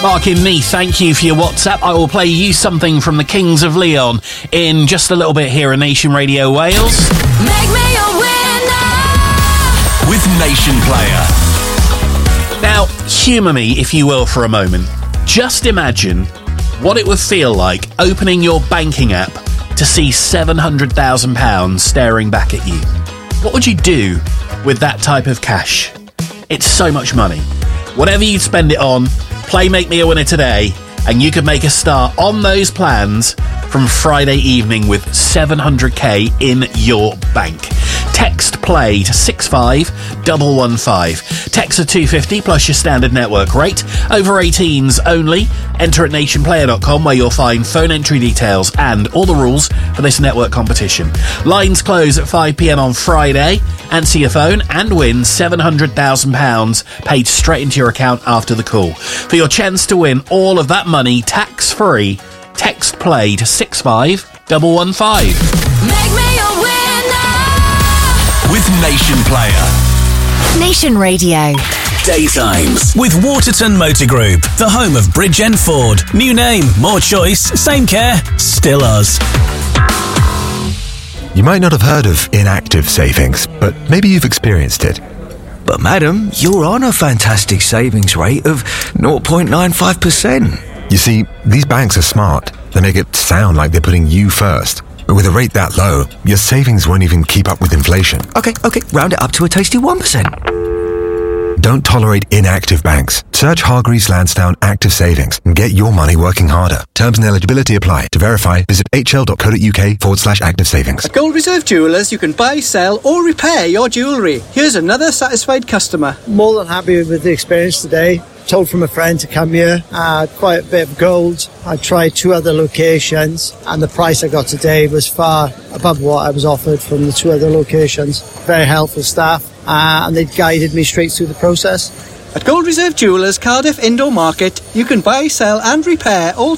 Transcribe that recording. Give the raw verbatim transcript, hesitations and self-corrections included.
Mark in Neath, thank you for your WhatsApp. I will play you something from the Kings of Leon in just a little bit here at Nation Radio Wales. Make me a winner with Nation Player. Now, humour me, if you will, for a moment. Just imagine what it would feel like opening your banking app to see seven hundred thousand pounds staring back at you. What would you do with that type of cash? It's so much money. Whatever you spend it on, play Make Me a Winner today, and you could make a start on those plans from Friday evening with seven hundred k in your bank. Text play to six five one one five. Text to two fifty plus your standard network rate. Over eighteens only. Enter at nation player dot com where you'll find phone entry details and all the rules for this network competition. Lines close at five p m on Friday. Answer your phone and win seven hundred thousand pounds paid straight into your account after the call. For your chance to win all of that money tax-free, text play to six five one one five. Make me a winner with Nation Player. Nation Radio. Daytimes with Waterton Motor Group, the home of Bridgend Ford. New name, more choice, same care, still us. You might not have heard of inactive savings, but maybe you've experienced it. But madam, you're on a fantastic savings rate of zero point nine five percent. You see, these banks are smart. They make it sound like they're putting you first. But with a rate that low, your savings won't even keep up with inflation. Okay, okay, round it up to a tasty one percent. Don't tolerate inactive banks. Search Hargreaves Lansdown Active Savings and get your money working harder. Terms and eligibility apply. To verify, visit hl.co.uk forward slash active savings. At Gold Reserve Jewellers, you can buy, sell or repair your jewellery. Here's another satisfied customer. More than happy with the experience today. Told from a friend to come here. I had quite a bit of gold. I tried two other locations and the price I got today was far above what I was offered from the two other locations. Very helpful staff uh, and they guided me straight through the process. At Gold Reserve Jewellers, Cardiff Indoor Market, you can buy, sell and repair all